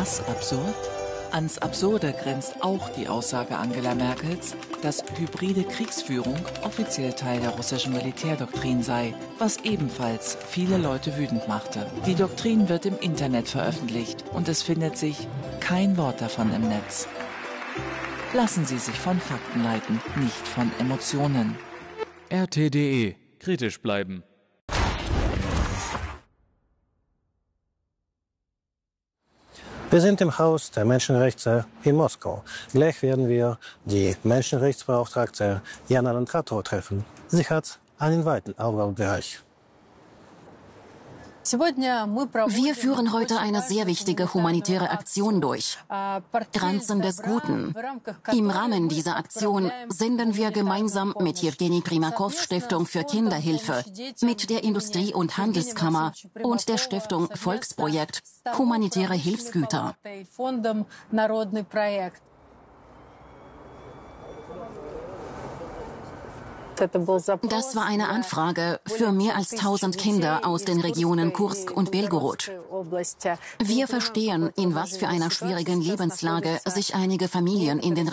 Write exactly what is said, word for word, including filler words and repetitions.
Was absurd? Ans Absurde grenzt auch die Aussage Angela Merkels, dass hybride Kriegsführung offiziell Teil der russischen Militärdoktrin sei, was ebenfalls viele Leute wütend machte. Die Doktrin wird im Internet veröffentlicht und es findet sich kein Wort davon im Netz. Lassen Sie sich von Fakten leiten, nicht von Emotionen. R T punkt D E. Kritisch bleiben. Wir sind im Haus der Menschenrechte in Moskau. Gleich werden wir die Menschenrechtsbeauftragte Jana Landratova treffen. Sie hat einen weiten Aufgabenbereich. Wir führen heute eine sehr wichtige humanitäre Aktion durch. Grenzen des Guten. Im Rahmen dieser Aktion senden wir gemeinsam mit Jewgeni Primakows Stiftung für Kinderhilfe, mit der Industrie- und Handelskammer und der Stiftung Volksprojekt humanitäre Hilfsgüter. Das war eine Anfrage für mehr als tausend Kinder aus den Regionen Kursk und Belgorod. Wir verstehen, in was für einer schwierigen Lebenslage sich einige Familien in den